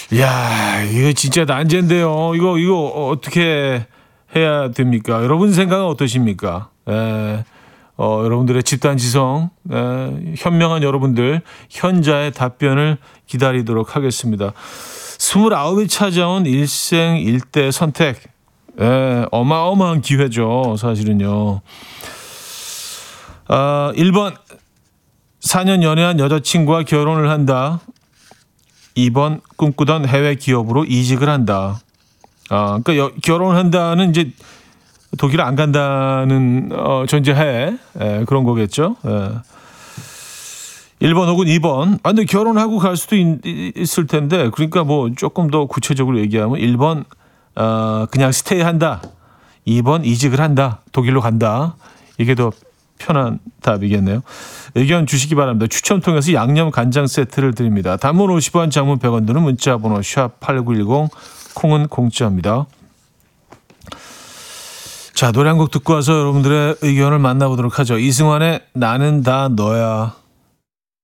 야, 이거 진짜 난제인데요. 이거 어떻게 해야 됩니까? 여러분 생각은 어떠십니까? 여러분들의 집단지성, 현명한 여러분들 현자의 답변을 기다리도록 하겠습니다. 29이 찾아온 일생일대 선택. 어마어마한 기회죠, 사실은요. 1번 4년 연애한 여자친구와 결혼을 한다. 2번 꿈꾸던 해외 기업으로 이직을 한다. 그러니까 결혼을 한다는 이제 독일을 안 간다는 전제하에 그런 거겠죠. 1번 혹은 2번. 근데 결혼하고 갈 수도 있을 텐데 그러니까 뭐 조금 더 구체적으로 얘기하면 1번 그냥 스테이한다. 2번 이직을 한다. 독일로 간다. 이게 더 편한 답이겠네요. 의견 주시기 바랍니다. 추첨 통해서 양념 간장 세트를 드립니다. 단문 50원, 장문 100원 드는 문자 번호 샵8910 콩은 공짜입니다. 자, 노래 한 곡 듣고 와서 여러분들의 의견을 만나보도록 하죠. 이승환의 나는 다 너야.